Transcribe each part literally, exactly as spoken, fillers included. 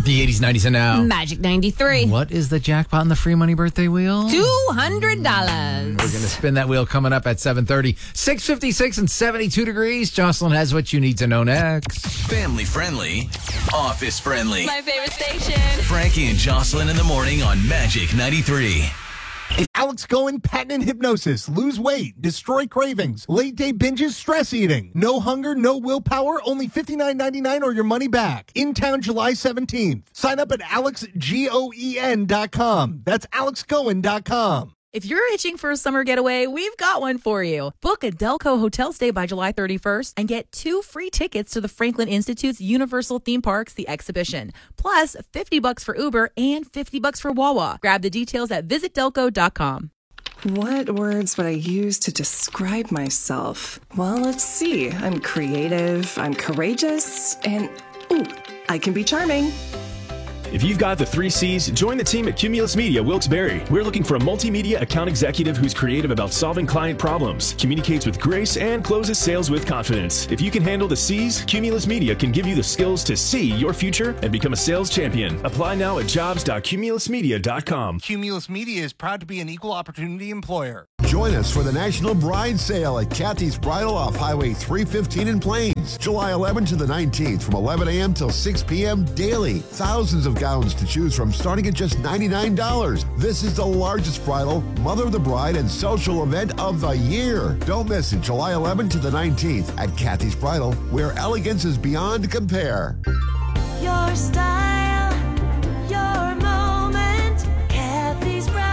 The eighties, nineties, and now. Magic ninety-three. What is the jackpot in the free money birthday wheel? two hundred dollars. We're going to spin that wheel coming up at seven thirty. six fifty-six and seventy-two degrees. Jocelyn has what you need to know next. Family friendly, office friendly. My favorite station. Frankie and Jocelyn in the morning on Magic ninety-three. Alex Goen, patented hypnosis. Lose weight, destroy cravings, late day binges, stress eating. No hunger, no willpower, only fifty-nine ninety-nine or your money back. In town July seventeenth. Sign up at alex goen dot com. That's alex goen dot com. If you're itching for a summer getaway, we've got one for you. Book a Delco hotel stay by July thirty-first and get two free tickets to the Franklin Institute's Universal Theme Parks, The Exhibition. Plus fifty bucks for Uber and fifty bucks for Wawa. Grab the details at visit delco dot com. What words would I use to describe myself? Well, let's see. I'm creative, I'm courageous, and ooh, I can be charming. If you've got the three C's, join the team at Cumulus Media Wilkes-Barre. We're looking for a multimedia account executive who's creative about solving client problems, communicates with grace, and closes sales with confidence. If you can handle the C's, Cumulus Media can give you the skills to see your future and become a sales champion. Apply now at jobs dot cumulus media dot com. Cumulus Media is proud to be an equal opportunity employer. Join us for the National Bride Sale at Kathy's Bridal off Highway three fifteen in Plains. July eleventh to the nineteenth from eleven a.m. till six p.m. daily. Thousands of gowns to choose from starting at just ninety-nine dollars. This is the largest bridal, mother of the bride, and social event of the year. Don't miss it, July eleventh to the nineteenth at Kathy's Bridal, where elegance is beyond compare. Your style, your moment, Kathy's Bridal.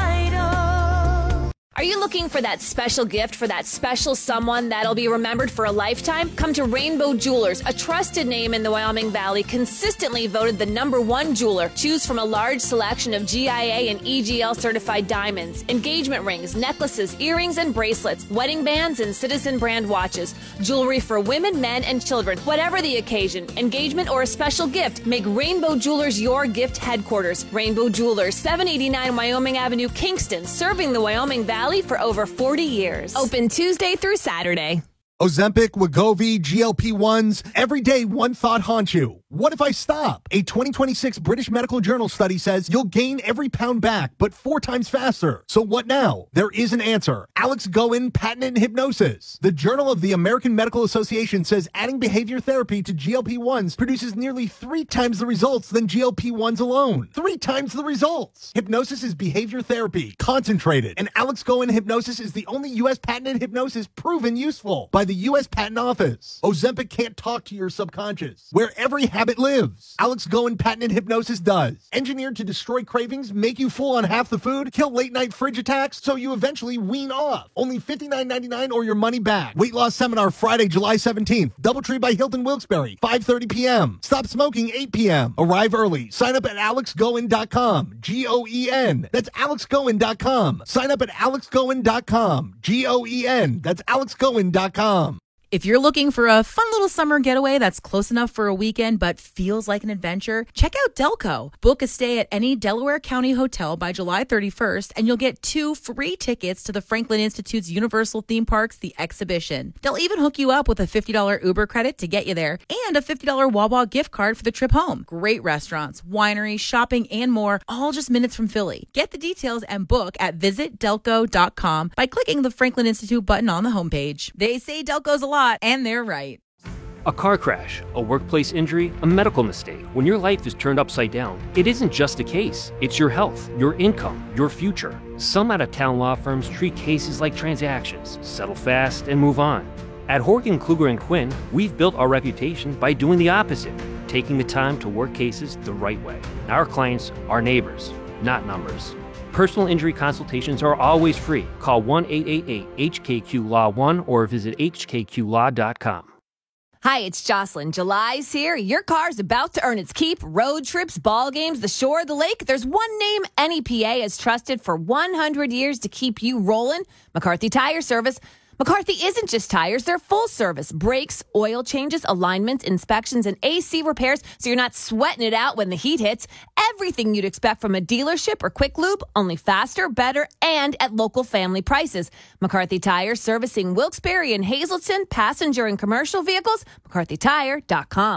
Are you looking for that special gift for that special someone that'll be remembered for a lifetime? Come to Rainbow Jewelers, a trusted name in the Wyoming Valley, consistently voted the number one jeweler. Choose from a large selection of G I A and E G L certified diamonds, engagement rings, necklaces, earrings, and bracelets, wedding bands, and Citizen brand watches. Jewelry for women, men, and children. Whatever the occasion, engagement, or a special gift, make Rainbow Jewelers your gift headquarters. Rainbow Jewelers, seven eighty-nine Wyoming Avenue, Kingston, serving the Wyoming Valley for over forty years. Open Tuesday through Saturday. Ozempic, Wegovy, G L P ones. Every day, one thought haunts you. What if I stop? A twenty twenty-six British Medical Journal study says you'll gain every pound back, but four times faster. So what now? There is an answer. Alex Goen, patented hypnosis. The Journal of the American Medical Association says adding behavior therapy to G L P ones produces nearly three times the results than G L P ones alone. Three times the results. Hypnosis is behavior therapy, concentrated, and Alex Goen hypnosis is the only U S patented hypnosis proven useful by the U S Patent Office. Ozempic can't talk to your subconscious, where every habit lives. Alex Goen patented hypnosis does. Engineered to destroy cravings, make you full on half the food, kill late night fridge attacks, so you eventually wean off. Only fifty-nine ninety-nine or your money back. Weight loss seminar Friday, July seventeenth. Doubletree by Hilton Wilkes-Barre, five thirty p.m. Stop smoking, eight p.m. Arrive early. Sign up at alex goen dot com. G O E N. That's alex goen dot com. Sign up at alex goen dot com. G O E N. That's alex goen dot com. If you're looking for a fun little summer getaway that's close enough for a weekend but feels like an adventure, check out Delco. Book a stay at any Delaware County hotel by July thirty-first, and you'll get two free tickets to the Franklin Institute's Universal Theme Parks, The Exhibition. They'll even hook you up with a fifty dollars Uber credit to get you there and a fifty dollars Wawa gift card for the trip home. Great restaurants, wineries, shopping, and more, all just minutes from Philly. Get the details and book at visit delco dot com by clicking the Franklin Institute button on the homepage. They say Delco's a lot, and they're right. A car crash, a workplace injury, a medical mistake. When your life is turned upside down, it isn't just a case. It's your health, your income, your future. Some out-of-town law firms treat cases like transactions, settle fast, and move on. At Horgan, Kluger and Quinn, we've built our reputation by doing the opposite, taking the time to work cases the right way. Our clients are neighbors, not numbers. Personal injury consultations are always free. Call one eight eight eight H K Q Law one or visit h k q law dot com. Hi, it's Jocelyn. July's here. Your car's about to earn its keep. Road trips, ball games, the shore, the lake. There's one name N E P A has trusted for one hundred years to keep you rolling. McCarthy Tire Service. McCarthy isn't just tires, they're full service. Brakes, oil changes, alignments, inspections, and A C repairs, so you're not sweating it out when the heat hits. Everything you'd expect from a dealership or quick lube, only faster, better, and at local family prices. McCarthy Tire, servicing Wilkes-Barre and Hazleton, passenger and commercial vehicles, mccarthy tire dot com.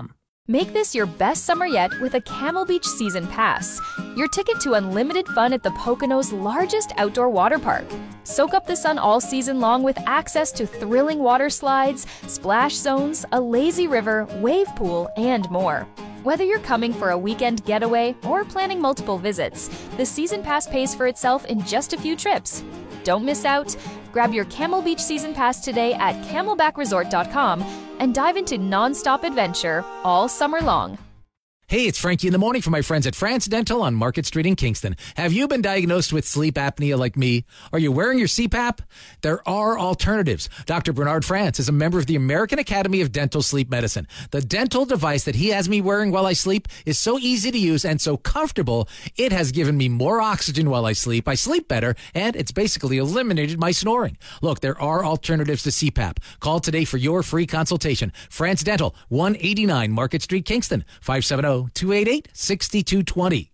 Make this your best summer yet with a Camel Beach Season Pass, your ticket to unlimited fun at the Poconos' largest outdoor water park. Soak up the sun all season long with access to thrilling water slides, splash zones, a lazy river, wave pool, and more. Whether you're coming for a weekend getaway or planning multiple visits, the Season Pass pays for itself in just a few trips. Don't miss out. Grab your Camel Beach Season Pass today at camelback resort dot com and dive into non-stop adventure all summer long. Hey, it's Frankie in the morning from my friends at France Dental on Market Street in Kingston. Have you been diagnosed with sleep apnea like me? Are you wearing your C PAP? There are alternatives. Doctor Bernard France is a member of the American Academy of Dental Sleep Medicine. The dental device that he has me wearing while I sleep is so easy to use and so comfortable, it has given me more oxygen while I sleep. I sleep better, and it's basically eliminated my snoring. Look, there are alternatives to C PAP. Call today for your free consultation. France Dental, one eighty-nine Market Street, Kingston, five seven zero, two eight eight, six two two zero.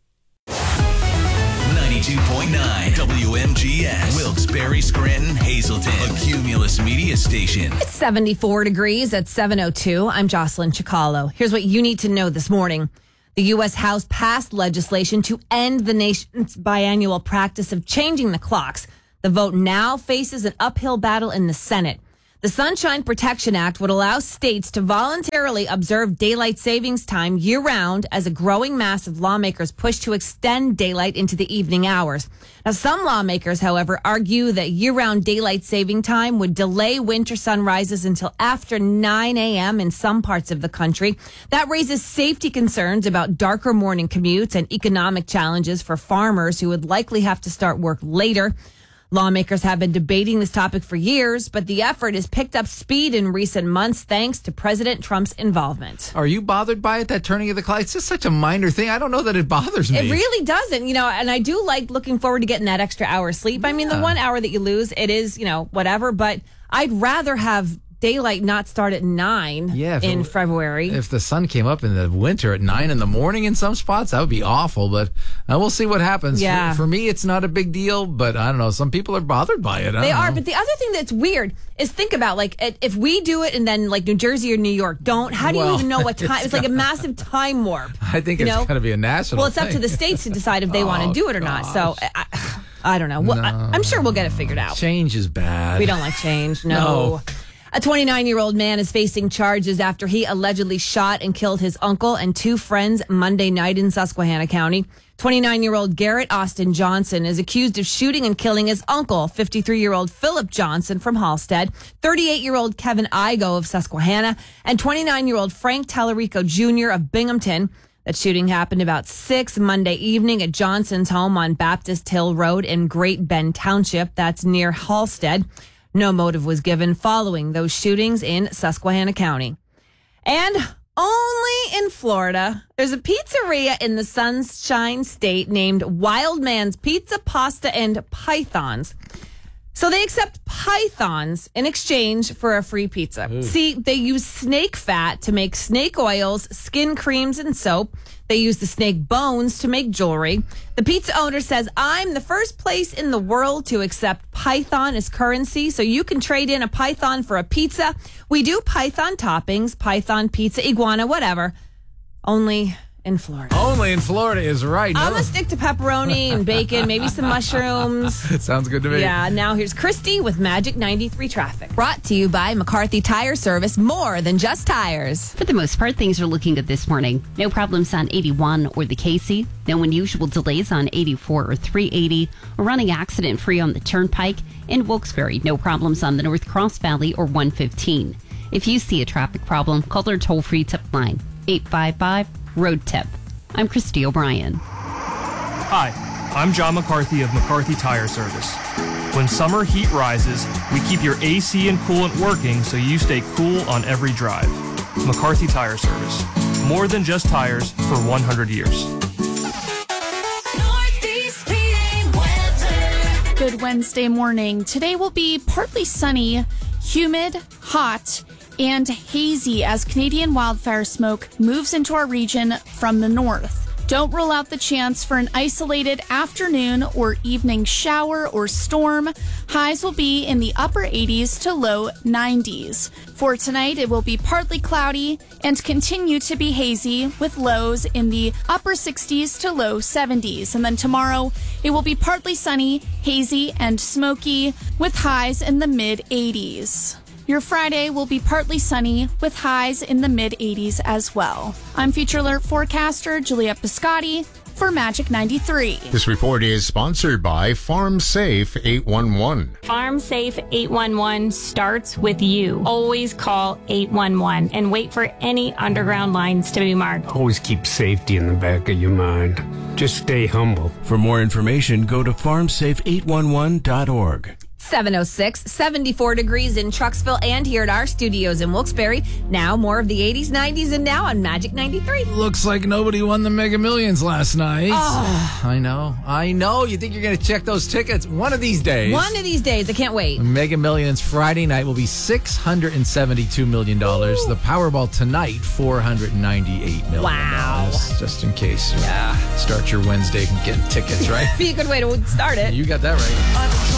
ninety-two point nine W M G S, Wilkes-Barre, Scranton, Hazleton, a Cumulus Media station. It's seventy-four degrees at seven oh two. I'm Jocelyn Chicalo. Here's what you need to know this morning. The U S House passed legislation to end the nation's biannual practice of changing the clocks. The vote now faces an uphill battle in the Senate. The Sunshine Protection Act would allow states to voluntarily observe daylight savings time year-round as a growing mass of lawmakers push to extend daylight into the evening hours. Now, some lawmakers, however, argue that year-round daylight saving time would delay winter sunrises until after nine a.m. in some parts of the country. That raises safety concerns about darker morning commutes and economic challenges for farmers who would likely have to start work later. Lawmakers have been debating this topic for years, but the effort has picked up speed in recent months thanks to President Trump's involvement. Are you bothered by it, that turning of the clock? It's just such a minor thing. I don't know that it bothers me. It really doesn't, you know, and I do like looking forward to getting that extra hour of sleep. I mean, the one hour that you lose, it is, you know, whatever, but I'd rather have daylight not start at nine yeah, in it, February. If the sun came up in the winter at nine in the morning in some spots, that would be awful, but uh, we'll see what happens. Yeah. For, for me, it's not a big deal, but I don't know. Some people are bothered by it. I They don't are, know. but the other thing that's weird is think about, like, if we do it and then, like, New Jersey or New York don't, how do you Well, even know what time? it's It's like a got- massive time warp. I think you it's know? got to be a national Well, it's up thing. to the states to decide if they want Oh, to do it or not. So, I, I don't know. Well, I, I'm sure we'll get it figured out. Change is bad. We don't like change. No. No. A twenty-nine-year-old man is facing charges after he allegedly shot and killed his uncle and two friends Monday night in Susquehanna County. twenty-nine-year-old Garrett Austin Johnson is accused of shooting and killing his uncle, fifty-three-year-old Philip Johnson from Halstead, thirty-eight-year-old Kevin Igo of Susquehanna, and twenty-nine-year-old Frank Tallarico Junior of Binghamton. That shooting happened about six Monday evening at Johnson's home on Baptist Hill Road in Great Bend Township. That's near Halstead. No motive was given following those shootings in Susquehanna County. And only in Florida, there's a pizzeria in the Sunshine State named Wild Man's Pizza, Pasta, and Pythons. So they accept pythons in exchange for a free pizza. Ooh. See, they use snake fat to make snake oils, skin creams, and soap. They use the snake bones to make jewelry. The pizza owner says, I'm the first place in the world to accept python as currency, so you can trade in a python for a pizza. We do python toppings, python pizza, iguana, whatever. Only in Florida. Only in Florida is right. I'm No. going to stick to pepperoni and bacon, maybe some mushrooms. It sounds good to me. Yeah, now here's Christy with Magic ninety-three Traffic. Brought to you by McCarthy Tire Service, more than just tires. For the most part, things are looking good this morning. No problems on eighty-one or the Casey. No unusual delays on eighty-four or three eighty. We're running accident-free on the Turnpike. In Wilkes-Barre, no problems on the North Cross Valley or one fifteen. If you see a traffic problem, call our toll-free tip line, eight five five, road tip. I'm Christy O'Brien. Hi, I'm John McCarthy of McCarthy Tire Service. When summer heat rises, we keep your A C and coolant working so you stay cool on every drive. McCarthy Tire Service. More than just tires for one hundred years. Good Wednesday morning. Today will be partly sunny, humid, hot, and hazy as Canadian wildfire smoke moves into our region from the north. Don't rule out the chance for an isolated afternoon or evening shower or storm. Highs will be in the upper eighties to low nineties. For tonight, it will be partly cloudy and continue to be hazy with lows in the upper sixties to low seventies. And then tomorrow, it will be partly sunny, hazy, and smoky with highs in the mid eighties. Your Friday will be partly sunny with highs in the mid eighties as well. I'm Future Alert forecaster Juliette Piscotti for Magic ninety-three. This report is sponsored by Farm Safe eight one one. Farm Safe eight one one starts with you. Always call eight one one and wait for any underground lines to be marked. Always keep safety in the back of your mind. Just stay humble. For more information, go to farm safe eight one one dot org. seven oh six, seventy-four degrees in Trucksville and here at our studios in Wilkes-Barre. Now more of the eighties, nineties, and now on Magic ninety-three. Looks like nobody won the Mega Millions last night. Oh. I know. I know. You think you're going to check those tickets one of these days. One of these days. I can't wait. The Mega Millions Friday night will be six hundred seventy-two million dollars. The Powerball tonight, four hundred ninety-eight million dollars. Wow. Just in case you yeah. start your Wednesday getting tickets, right? Be a good way to start it. You got that right.